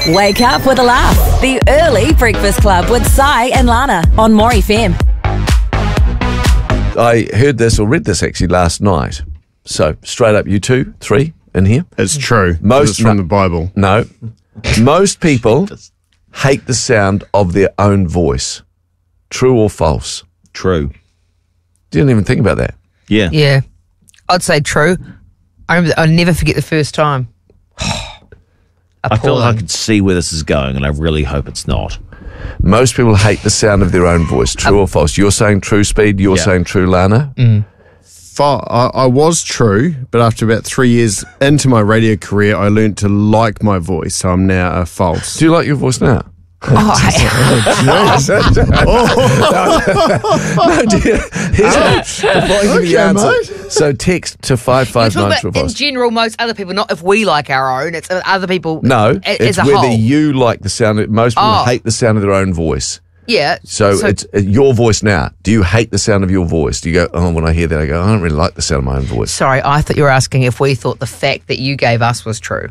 Wake up with a laugh. The Early Breakfast Club with Si and Lana on More FM. I heard this or read this actually last night. So, straight up, you 2, 3 in here. It's true. Most it's from the Bible. No. Most people hate the sound of their own voice. True or false? True. Didn't even think about that. Yeah. Yeah. I'd say true. I'll never forget the first time. I feel like I could see where this is going, and I really hope it's not. Most people hate the sound of their own voice. True or false? You're saying true, Speed. You're saying true, Lana. I was true, but after about 3 years into my radio career, I learned to like my voice, so I'm now a false. Do you like your voice now? Oh, No, dear. Before I give you the answer. So text to You're 559 talking true or about in false. general, most other people, not if we like our own, it's other people No, as it's a whether whole. you like the sound. Most people hate the sound of their own voice. Yeah. So it's your voice now. Do you hate the sound of your voice? Do you go, oh, when I hear that, I go, I don't really like the sound of my own voice. Sorry, I thought you were asking if we thought the fact that you gave us was true.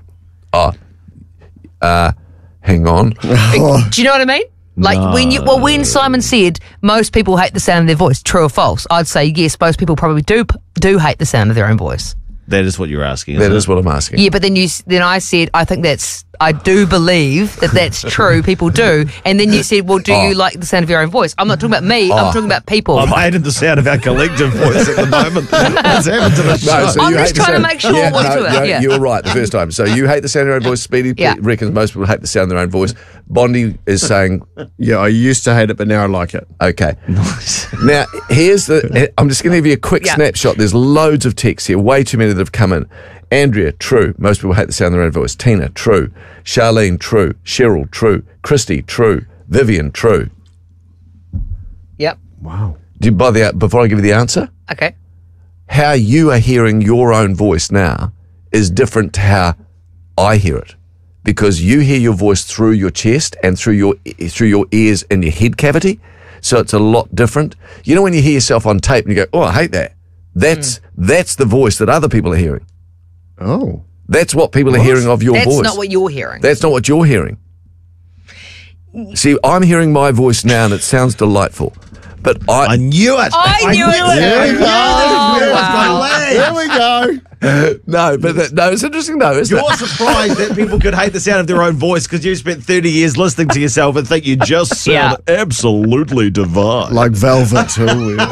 Hang on. Do you know what I mean? Like when Simon said most people hate the sound of their voice, true or false? I'd say yes, most people probably do hate the sound of their own voice. That is what you're asking. That is what I'm asking. Yeah, but then I said I do believe that's true. People do, and then you said, well, do you like the sound of your own voice? I'm not talking about me. I'm talking about people. I'm hating the sound of our collective voice at the moment. What's happened to the show? So I'm you just hate the trying to sound- make sure what's to it. Yeah. You were right the first time. So you hate the sound of your own voice. Speedy reckons most people hate the sound of their own voice. Bondi is saying, Yeah, I used to hate it, but now I like it. okay. Now, here's I'm just going to give you a quick snapshot. There's loads of texts here, way too many that have come in. Andrea, true. Most people hate the sound of their own voice. Tina, true. Charlene, true. Cheryl, true. Christy, true. Vivian, true. Yep. Wow. Before I give you the answer, Okay. how you are hearing your own voice now is different to how I hear it. Because you hear your voice through your chest and through your ears and your head cavity. So it's a lot different. You know when you hear yourself on tape and you go, oh, I hate that. That's the voice that other people are hearing. Oh. That's what people are hearing of your voice. That's not what you're hearing. That's not what you're hearing. See, I'm hearing my voice now and it sounds delightful. But I knew it. I knew it. There we go. Oh, wow. There we go. no, but it's interesting though, isn't You're it? surprised that people could hate the sound of their own voice because you spent 30 years listening to yourself and think you just sound absolutely divine. Like velvet too.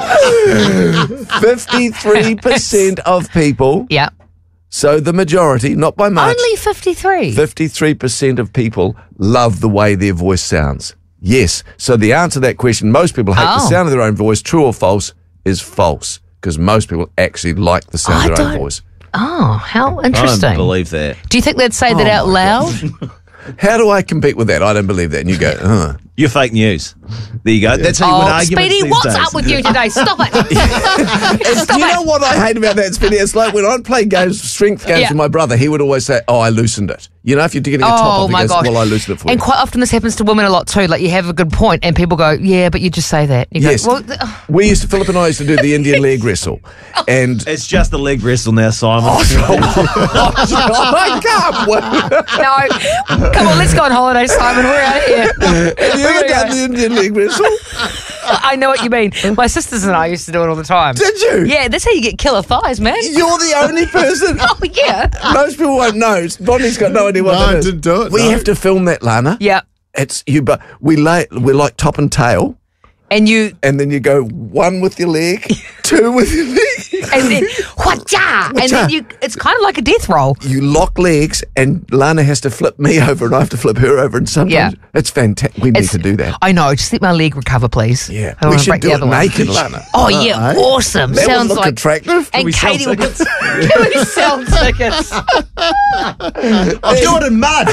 53% of people, Yeah. so the majority, not by much, Only 53. 53% of people love the way their voice sounds. Yes. So the answer to that question, most people hate the sound of their own voice, true or false, is false. Because most people actually like the sound of their own voice. Oh, how I interesting. don't believe that. Do you think they'd say that out loud? How do I compete with that? I don't believe that. And you go, You're fake news. There you go. That's how you win arguments Speedy, these what's days. up with you today? Stop it. Do you know what I hate about that, Speedy? It's like when I play strength games with my brother, he would always say, oh, I loosened it. You know, if you're getting a top Oh off, my he goes, gosh. well, I loosened it for you. And quite often this happens to women a lot too. Like you have a good point and people go, yeah, but you just say that. You Yes. go, well, Philip and I used to do the Indian leg wrestle. And It's just a leg wrestle now, Simon. I can't wait. no. Come on, let's go on holiday, Simon. We're out of here. Have you ever done the Indian leg wrestle? I know what you mean. My sisters and I used to do it all the time. Did you? Yeah, that's how you get killer thighs, man. You're the only person. Oh, yeah. Most people won't know. Bonnie's got no idea what No, that I is. didn't do it, We no. have to film that, Lana. Yeah. It's you, but we're like top and tail, And you, and then you go one with your leg, two with your leg. and then, wha-cha! And then it's kind of like a death roll. You lock legs, and Lana has to flip me over, and I have to flip her over, and sometimes it's fantastic. We need to do that. I know. Just let my leg recover, please. Yeah, I don't we wanna should break do the it other one. naked, Lana. Oh, yeah. Awesome. That Sounds would look like attractive. And we sell Katie will tickets? Can we sell tickets? I'll do it in mud.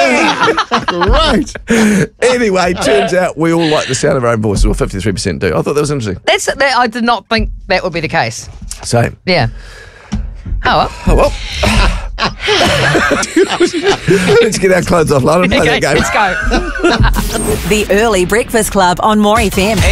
Great. Anyway, turns out we all like the sound of our own voices, or 53% do. I thought that was interesting. I did not think that would be the case. Same. Yeah. Oh, well. Oh, well. Let's get our clothes off, Lana, and play Okay, that game. let's go. The Early Breakfast Club on More FM.